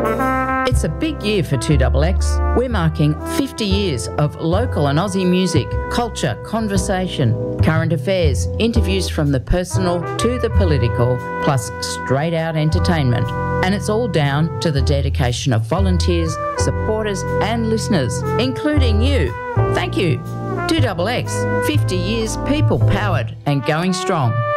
It's a big year for 2XX. We're marking 50 years of local and Aussie music, culture, conversation, current affairs, interviews from the personal to the political, plus straight out entertainment. And it's all down to the dedication of volunteers, supporters and listeners, including you. Thank you. 2XX, 50 years people powered and going strong.